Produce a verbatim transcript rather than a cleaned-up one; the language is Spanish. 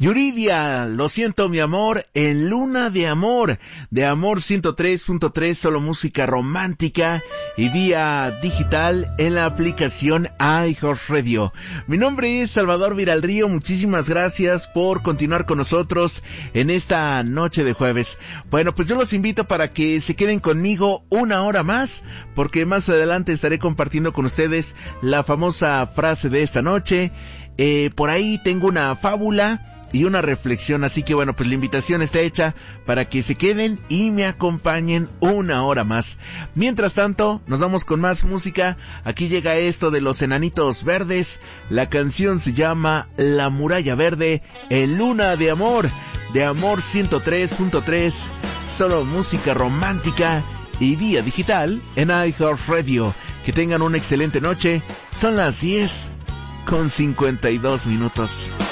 Yuridia, lo siento mi amor, en Luna de Amor, de Amor ciento tres punto tres, solo música romántica y vía digital en la aplicación iHeartRadio. Mi nombre es Salvador Viralrío, muchísimas gracias por continuar con nosotros en esta noche de jueves. Bueno, pues yo los invito para que se queden conmigo una hora más, porque más adelante estaré compartiendo con ustedes la famosa frase de esta noche. Eh, por ahí tengo una fábula y una reflexión, así que bueno, pues la invitación está hecha para que se queden y me acompañen una hora más. Mientras tanto, nos vamos con más música. Aquí llega esto de Los Enanitos Verdes. La canción se llama La Muralla Verde, en Luna de Amor, de Amor ciento tres punto tres, solo música romántica y vía digital en iHeartRadio. Que tengan una excelente noche. Son las diez con cincuenta y dos minutos.